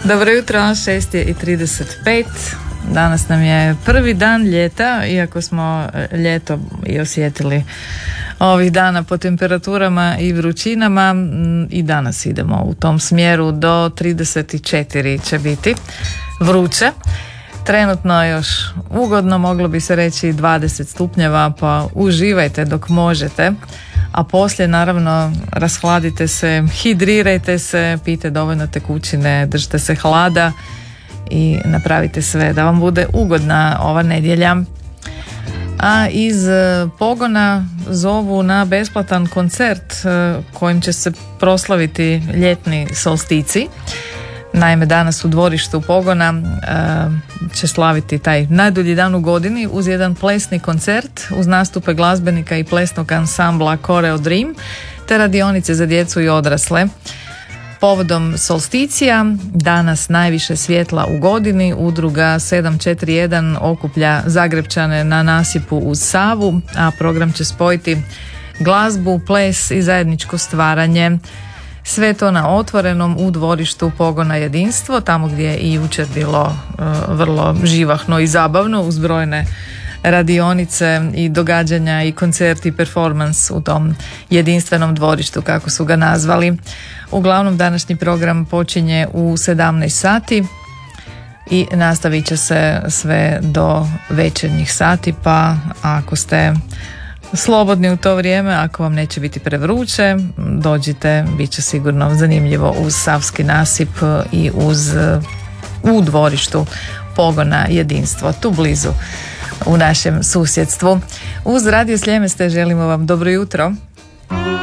Dobro jutro, 6:35. Danas nam je prvi dan ljeta, iako smo ljeto i osjetili ovih dana po temperaturama i vrućinama, i danas idemo u tom smjeru. Do 34 će biti vruće. Trenutno još ugodno, moglo bi se reći 20 stupnjeva, pa uživajte dok možete. A poslije naravno rashladite se, hidrirajte se, pijte dovoljno tekućine, držite se hlada i napravite sve da vam bude ugodna ova nedjelja. A iz Pogona zovu na besplatan koncert kojim će se proslaviti ljetni solstici. Naime, danas u dvorištu Pogona će slaviti taj najdulji dan u godini uz jedan plesni koncert uz nastupe glazbenika i plesnog ansambla Koreo Dream te radionice za djecu i odrasle. Povodom solsticija, danas najviše svjetla u godini, udruga 741 okuplja Zagrepčane na nasipu uz Savu, a program će spojiti glazbu, ples i zajedničko stvaranje. Sve to na otvorenom u dvorištu Pogona Jedinstvo, tamo gdje je i jučer bilo vrlo živahno i zabavno uz brojne radionice i događanja i koncerti i performans u tom jedinstvenom dvorištu, kako su ga nazvali. Uglavnom, današnji program počinje u 17 sati i nastavit će se sve do večernjih sati, pa ako ste slobodni u to vrijeme, ako vam neće biti prevruće, dođite, bit će sigurno zanimljivo uz Savski nasip i u dvorištu Pogona Jedinstvo, tu blizu u našem susjedstvu. Uz Radio Sljemeste želimo vam dobro jutro.